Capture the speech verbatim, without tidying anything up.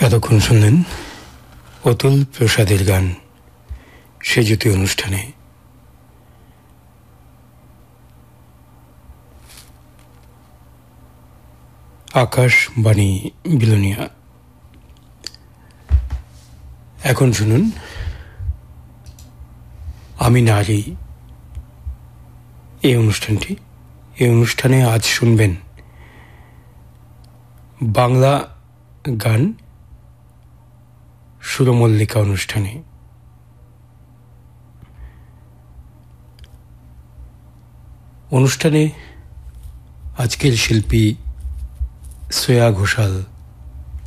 এতক্ষণ শুনলেন অতুল প্রসাদের গান সেজুতি অনুষ্ঠানে। আকাশবাণী বিলোনিয়া। এখন শুনুন আমি নারী এই অনুষ্ঠানটি। এই অনুষ্ঠানে আজ শুনবেন বাংলা গান সুরমল্লিকা অনুষ্ঠানে। অনুষ্ঠানে আজকের শিল্পী শ্রেয়া ঘোষাল,